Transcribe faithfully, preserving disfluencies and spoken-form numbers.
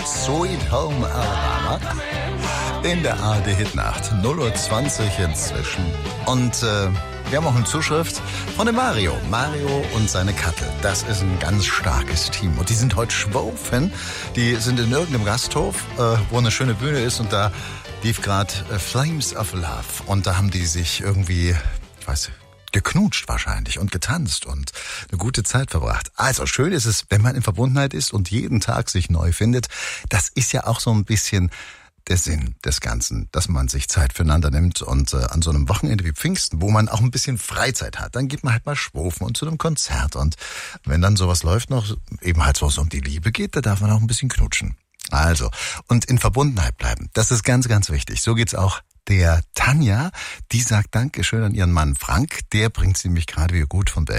Sweet Home Alabama in der A R D-Hitnacht. null Uhr zwanzig inzwischen. Und äh, wir haben auch eine Zuschrift von dem Mario. Mario und seine Kattel. Das ist ein ganz starkes Team. Und die sind heute schwofen. Die sind in irgendeinem Gasthof, äh, wo eine schöne Bühne ist. Und da lief gerade äh, Flames of Love. Und da haben die sich irgendwie, ich weiß nicht, geknutscht wahrscheinlich und getanzt und eine gute Zeit verbracht. Also schön ist es, wenn man in Verbundenheit ist und jeden Tag sich neu findet. Das ist ja auch so ein bisschen der Sinn des Ganzen, dass man sich Zeit füreinander nimmt und äh, an so einem Wochenende wie Pfingsten, wo man auch ein bisschen Freizeit hat, dann geht man halt mal schwofen und zu einem Konzert. Und wenn dann sowas läuft noch, eben halt so um die Liebe geht, da darf man auch ein bisschen knutschen. Also, und in Verbundenheit bleiben, das ist ganz, ganz wichtig. So geht's auch der Tanja, die sagt Dankeschön an ihren Mann Frank, der bringt sie nämlich gerade wieder gut von der